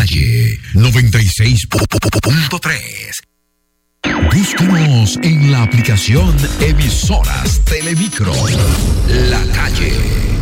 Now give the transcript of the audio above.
Calle 96.3. Búscanos en la aplicación Emisoras Telemicro. La Calle.